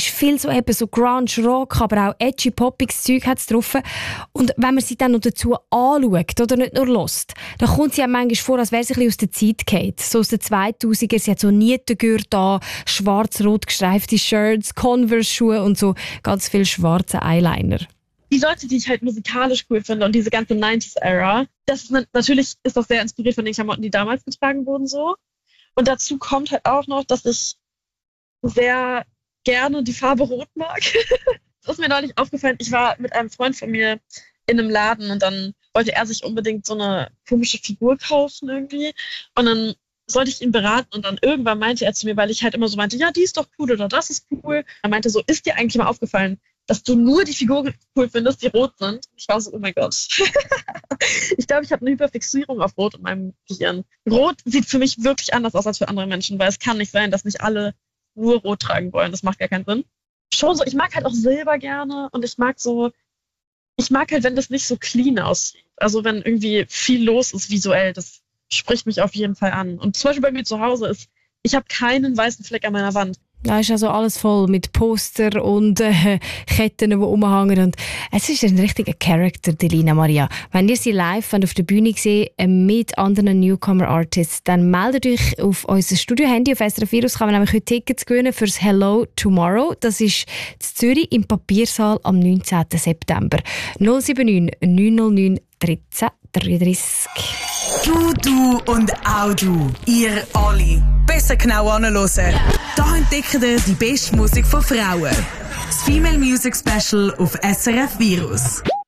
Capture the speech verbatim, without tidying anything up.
viel so eben so Grunge, Rock, aber auch edgy, poppiges Zeug hat's drauf. Und wenn man sie dann noch dazu anschaut oder nicht nur hört, dann kommt sie ja manchmal vor, als wäre sie ein bisschen aus der Zeit gefallen. So aus den zweitausender. Sie hat so Nietengürtel an, schwarz-rot gestreifte Shirts, Converse-Schuhe und so ganz viel schwarze Eyeliner. Die Leute, die ich halt musikalisch cool finde und diese ganze neunziger-Ära, das ist natürlich ist das sehr inspiriert von den Klamotten, die damals getragen wurden so. Und dazu kommt halt auch noch, dass ich sehr gerne die Farbe Rot mag. Das ist mir neulich aufgefallen. Ich war mit einem Freund von mir in einem Laden und dann wollte er sich unbedingt so eine komische Figur kaufen irgendwie. Und dann sollte ich ihn beraten und dann irgendwann meinte er zu mir, weil ich halt immer so meinte, ja, die ist doch cool oder das ist cool. Er meinte so, ist dir eigentlich mal aufgefallen, dass du nur die Figuren cool findest, die rot sind? Ich war so, oh mein Gott. Ich glaube, ich habe eine Hyperfixierung auf Rot in meinem Gehirn. Rot sieht für mich wirklich anders aus als für andere Menschen, weil es kann nicht sein, dass nicht alle nur Rot tragen wollen. Das macht gar keinen Sinn. Schon so, ich mag halt auch Silber gerne und ich mag so, ich mag halt, wenn das nicht so clean aussieht. Also wenn irgendwie viel los ist visuell, das spricht mich auf jeden Fall an. Und zum Beispiel bei mir zu Hause ist, ich habe keinen weißen Fleck an meiner Wand. Da ist also alles voll mit Poster und äh, Ketten, die rumhängen. Und es ist ein richtiger Charakter, die Lina Maria. Wenn ihr sie live auf der Bühne seht, äh, mit anderen Newcomer-Artists, dann meldet euch auf unser Studio-Handy. Auf S R F Virus kann man nämlich heute Tickets gewinnen fürs Hello Tomorrow. Das ist in Zürich im Papiersaal am neunzehnten September. null sieben neun neun null neun dreizehn dreiunddreißig. Du, du und auch du. Ihr alle. Besser genau anhören. Da entdeckt ihr die beste Musik von Frauen. Das Female Music Special auf S R F Virus.